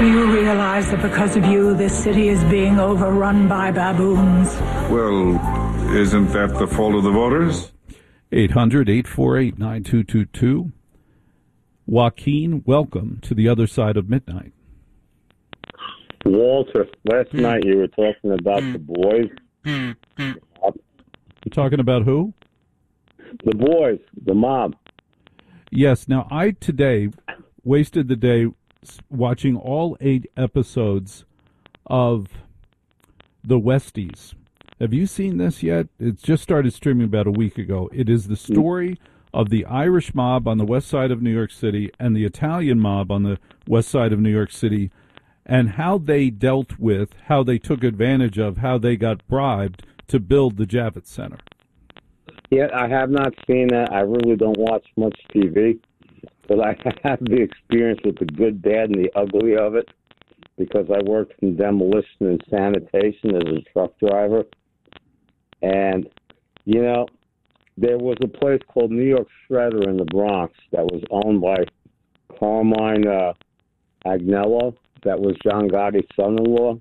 Do you realize that because of you, this city is being overrun by baboons? Well, isn't that the fault of the voters? 800-848-9222. Joaquin, welcome to the other side of midnight. Walter, last night you were talking about the boys. You're talking about who? The boys, the mob. Yes. Now, I today wasted the day watching all 8 episodes of The Westies. Have you seen this yet? It just started streaming about a week ago. It is the story of the Irish mob on the west side of New York City and the Italian mob on the west side of New York City, and how they dealt with, how they took advantage of, how they got bribed to build the Javits Center. Yeah, I have not seen that. I really don't watch much TV, but I have the experience with the good, bad, and the ugly of it because I worked in demolition and sanitation as a truck driver. And, you know, there was a place called New York Shredder in the Bronx that was owned by Carmine Agnello. That was John Gotti's son-in-law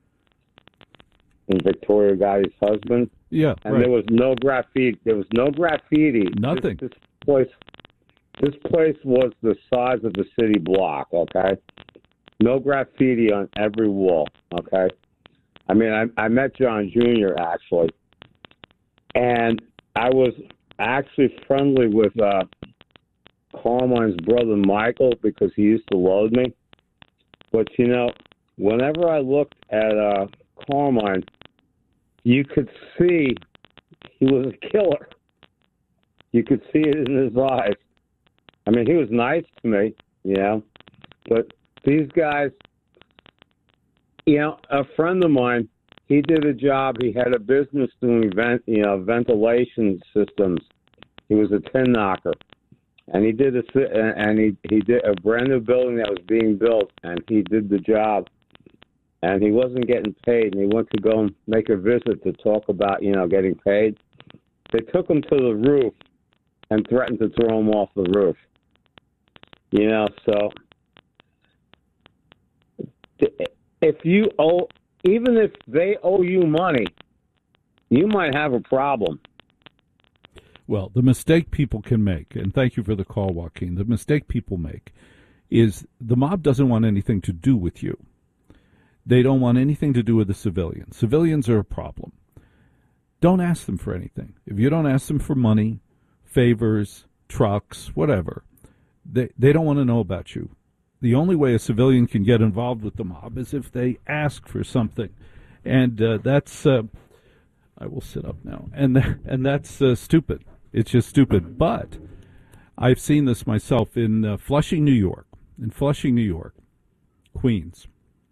and Victoria Gotti's husband. Yeah, and right. There was no graffiti. Nothing. This place was the size of the city block. Okay, no graffiti on every wall. Okay, I mean, I met John Jr. actually, and I was actually friendly with Carmine's brother Michael because he used to load me. But you know, whenever I looked at Carmine, you could see he was a killer. You could see it in his eyes. I mean, he was nice to me, you know, but these guys, you know, a friend of mine, he did a job. He had a business doing ventilation systems. He was a tin knocker, and he did he did a brand new building that was being built, and he did the job. And he wasn't getting paid, and he went to go and make a visit to talk about, you know, getting paid. They took him to the roof and threatened to throw him off the roof. You know, so if you owe, even if they owe you money, you might have a problem. Well, the mistake people can make, and thank you for the call, Joaquin, the mistake people make is the mob doesn't want anything to do with you. They don't want anything to do with the civilians. Civilians are a problem. Don't ask them for anything. If you don't ask them for money, favors, trucks, whatever, they don't want to know about you. The only way a civilian can get involved with the mob is if they ask for something. And that's, I will sit up now, and that's stupid. It's just stupid. But I've seen this myself in Flushing, New York. In Flushing, New York, Queens.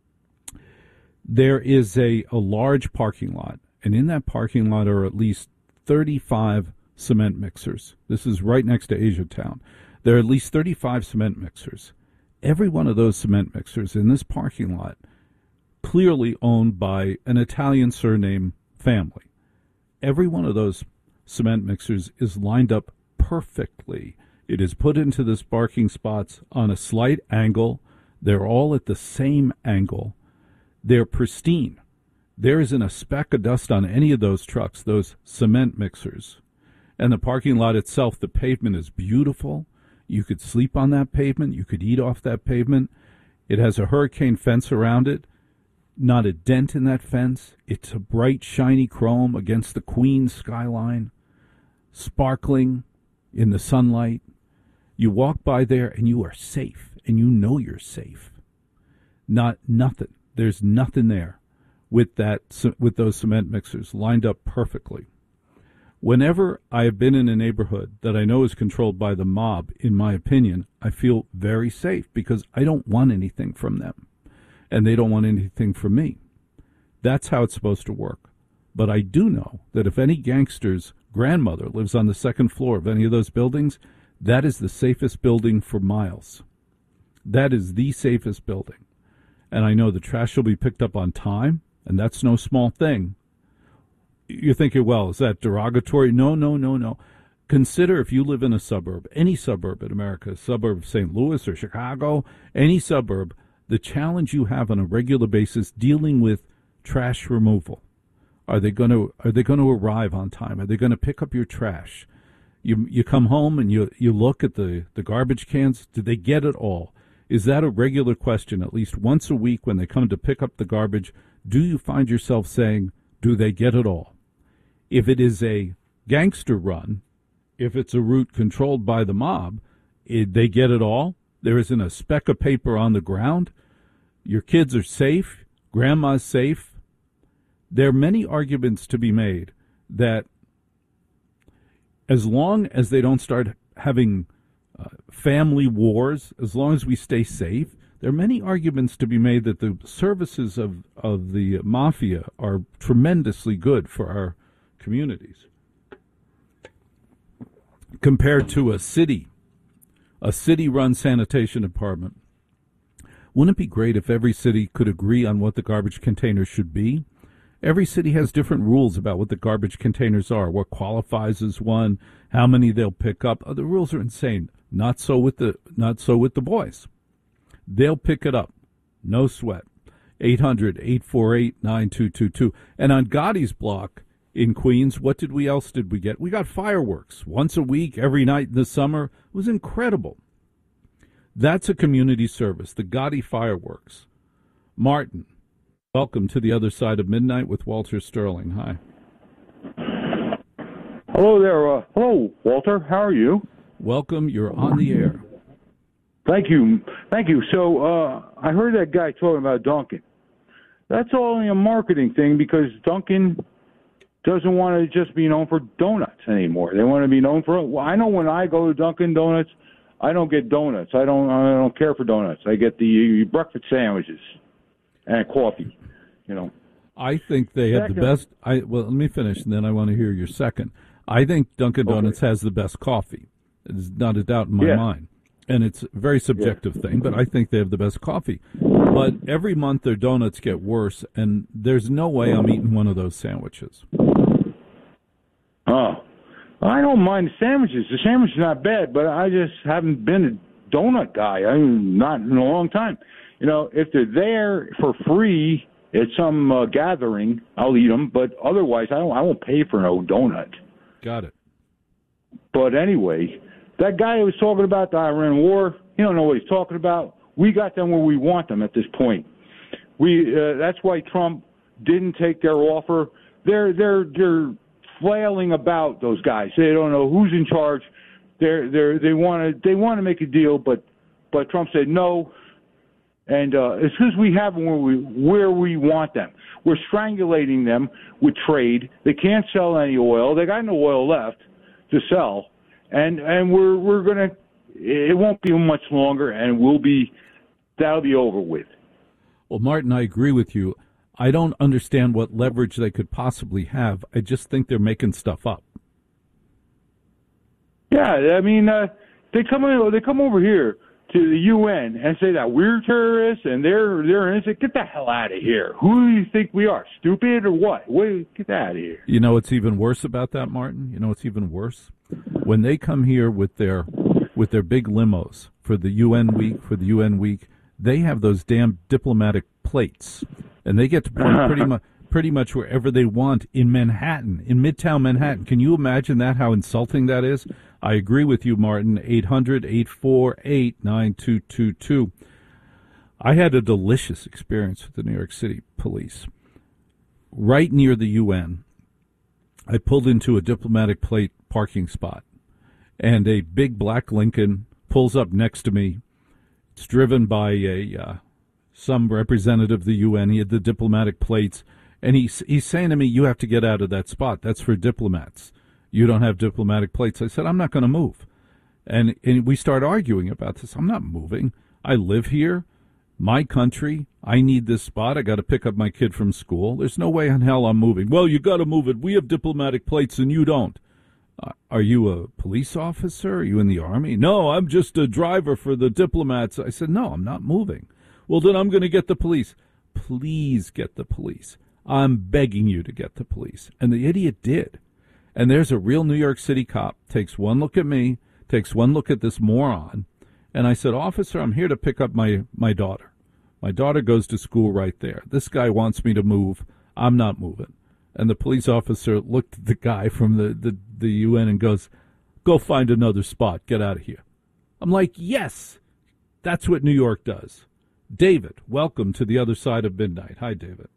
There is a large parking lot, and in that parking lot are at least 35 cement mixers. This is right next to Asiatown. There are at least 35 cement mixers. Every one of those cement mixers in this parking lot clearly owned by an Italian surname family. Every one of those cement mixers is lined up perfectly. It is put into the parking spots on a slight angle. They're all at the same angle. They're pristine. There isn't a speck of dust on any of those trucks, those cement mixers. And the parking lot itself, the pavement is beautiful. You could sleep on that pavement. You could eat off that pavement. It has a hurricane fence around it. Not a dent in that fence. It's a bright, shiny chrome against the Queens skyline, sparkling in the sunlight. You walk by there and you are safe, and you know you're safe. Nothing. There's nothing there with those cement mixers lined up perfectly. Whenever I have been in a neighborhood that I know is controlled by the mob, in my opinion, I feel very safe because I don't want anything from them, and they don't want anything from me. That's how it's supposed to work. But I do know that if any gangster's grandmother lives on the second floor of any of those buildings, that is the safest building for miles. That is the safest building. And I know the trash will be picked up on time, and that's no small thing. You're thinking, well, is that derogatory? No. Consider if you live in a suburb, any suburb in America, a suburb of St. Louis or Chicago, any suburb, the challenge you have on a regular basis dealing with trash removal. Are they going to arrive on time? Are they going to pick up your trash? You come home and you look at the garbage cans. Do they get it all? Is that a regular question at least once a week when they come to pick up the garbage? Do you find yourself saying, do they get it all? If it is a gangster run, if it's a route controlled by the mob, they get it all. There isn't a speck of paper on the ground. Your kids are safe. Grandma's safe. There are many arguments to be made that as long as they don't start having family wars, as long as we stay safe, there are many arguments to be made that the services of the mafia are tremendously good for our communities. Compared to a city-run sanitation department, wouldn't it be great if every city could agree on what the garbage containers should be? Every city has different rules about what the garbage containers are, what qualifies as one, how many they'll pick up. The rules are insane. Not so with the boys. They'll pick it up. No sweat. 800-848-9222. And on Gotti's block in Queens, what else did we get? We got fireworks once a week, every night in the summer. It was incredible. That's a community service, the Gotti fireworks. Martin, welcome to the other side of midnight with Walter Sterling. Hi. Hello there. Hello, Walter. How are you? Welcome. You're on the air. Thank you. So I heard that guy talking about Dunkin'. That's only a marketing thing because Dunkin' doesn't want to just be known for donuts anymore. They want to be known for. Well, I know when I go to Dunkin' Donuts, I don't get donuts. I don't care for donuts. I get the breakfast sandwiches and coffee. I think they have the best. Let me finish, and then I want to hear your second. I think Dunkin' Donuts has the best coffee. There's not a doubt in my mind. And it's a very subjective thing, but I think they have the best coffee. But every month their donuts get worse, and there's no way I'm eating one of those sandwiches. Oh, I don't mind the sandwiches. The sandwich is not bad, but I just haven't been a donut guy. I'm not in a long time. If they're there for free at some gathering, I'll eat them. But otherwise, I won't pay for no donut. Got it. But anyway, that guy who was talking about the Iran war, he don't know what he's talking about. We got them where we want them at this point. That's why Trump didn't take their offer. They're flailing about, those guys. They don't know who's in charge. They want to make a deal, but Trump said no. And as soon as we have them where we want them, we're strangulating them with trade. They can't sell any oil. They got no oil left to sell, and we're gonna. It won't be much longer, and that'll be over with. Well, Martin, I agree with you. I don't understand what leverage they could possibly have. I just think they're making stuff up. Yeah, I mean, they come over here to the UN and say that we're terrorists and they're innocent. Get the hell out of here. Who do you think we are? Stupid or what? Get out of here. You know what's even worse about that, Martin? You know what's even worse? When they come here with their big limos for the UN week, they have those damn diplomatic plates, and they get to park pretty much wherever they want in Manhattan, in Midtown Manhattan. Can you imagine that? How insulting that is? I agree with you, Martin. 800-848-9222. I had a delicious experience with the New York City police. Right near the UN, I pulled into a diplomatic plate parking spot, and a big black Lincoln pulls up next to me. It's driven by some representative of the UN. He had the diplomatic plates, and he's saying to me, "You have to get out of that spot. That's for diplomats. You don't have diplomatic plates." I said, "I'm not going to move." And we start arguing about this. I'm not moving. I live here, my country. I need this spot. I got to pick up my kid from school. There's no way in hell I'm moving. Well, you got to move it. We have diplomatic plates and you don't. Are you a police officer? Are you in the Army? No, I'm just a driver for the diplomats. I said, no, I'm not moving. Well, then I'm going to get the police. Please get the police. I'm begging you to get the police. And the idiot did. And there's a real New York City cop, takes one look at me, takes one look at this moron. And I said, "Officer, I'm here to pick up my daughter. My daughter goes to school right there. This guy wants me to move. I'm not moving. And the police officer looked at the guy from the UN and goes, go find another spot. Get out of here. I'm like, yes, that's what New York does. David, welcome to the other side of midnight. Hi, David.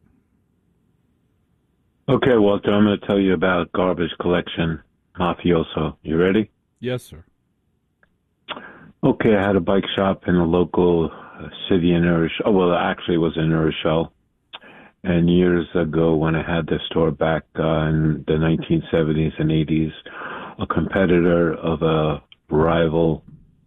Okay, Walter, I'm going to tell you about garbage collection mafioso. You ready? Yes, sir. Okay, I had a bike shop in a local city in New Rochelle. Well, actually, it was in New Rochelle. And years ago, when I had the store back in the 1970s and 80s, a competitor of a rival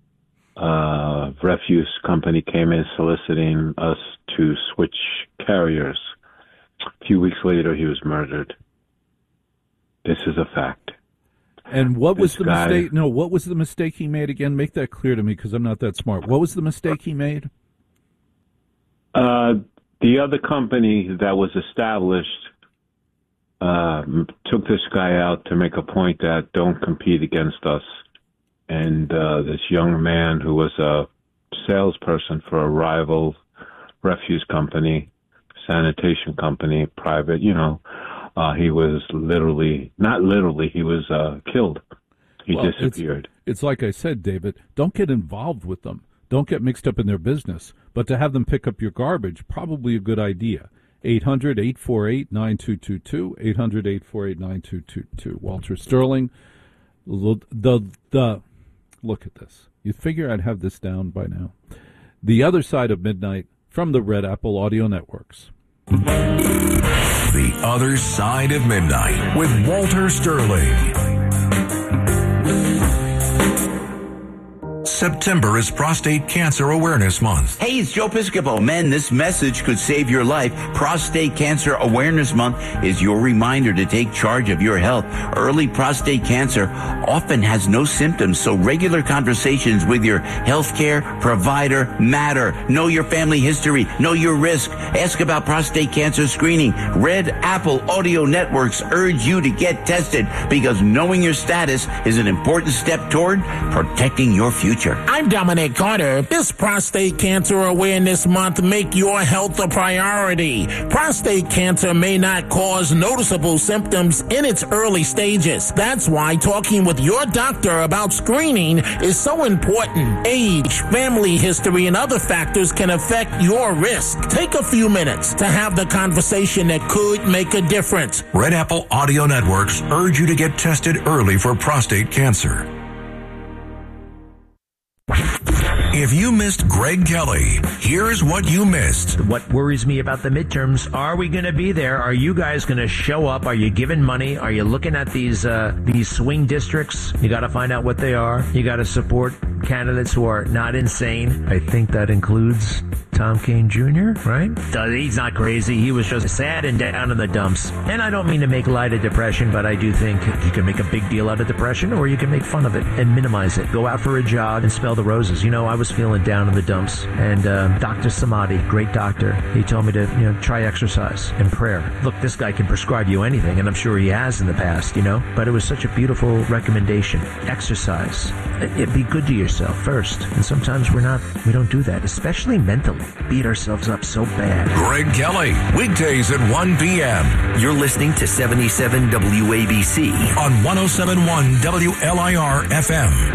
refuse company came in soliciting us to switch carriers. A few weeks later, he was murdered. This is a fact. And what was the mistake? No, what was the mistake he made again? Make that clear to me, because I'm not that smart. What was the mistake he made? The other company that was established took this guy out to make a point that don't compete against us. And this young man who was a salesperson for a rival refuse company, sanitation company, private, he was he was killed. He disappeared. It's like I said, David, don't get involved with them. Don't get mixed up in their business. But to have them pick up your garbage, probably a good idea. 800-848-9222, 800-848-9222. Walter Sterling, look at this. You'd figure I'd have this down by now. The Other Side of Midnight from the Red Apple Audio Networks. The Other Side of Midnight with Walter Sterling. September is Prostate Cancer Awareness Month. Hey, it's Joe Piscopo. Men, this message could save your life. Prostate Cancer Awareness Month is your reminder to take charge of your health. Early prostate cancer often has no symptoms, so regular conversations with your healthcare provider matter. Know your family history. Know your risk. Ask about prostate cancer screening. Red Apple Audio Networks urge you to get tested because knowing your status is an important step toward protecting your future. I'm Dominic Carter. This Prostate Cancer Awareness Month, make your health a priority. Prostate cancer may not cause noticeable symptoms in its early stages. That's why talking with your doctor about screening is so important. Age, family history, and other factors can affect your risk. Take a few minutes to have the conversation that could make a difference. Red Apple Audio Networks urge you to get tested early for prostate cancer. If you missed Greg Kelly, here's what you missed. What worries me about the midterms, are we going to be there? Are you guys going to show up? Are you giving money? Are you looking at these swing districts? You got to find out what they are. You got to support candidates who are not insane. I think that includes Tom Kean Jr., right? He's not crazy. He was just sad and down in the dumps. And I don't mean to make light of depression, but I do think you can make a big deal out of depression, or you can make fun of it and minimize it. Go out for a jog and smell the roses. I was feeling down in the dumps, and Dr. Samadi, great doctor, he told me to try exercise and prayer. Look, this guy can prescribe you anything, and I'm sure he has in the past, but it was such a beautiful recommendation. Exercise. Be good to yourself first, and sometimes we don't do that, especially mentally. Beat ourselves up so bad. Greg Kelly, weekdays at 1 p.m. You're listening to 77 WABC on 107.1 WLIR FM.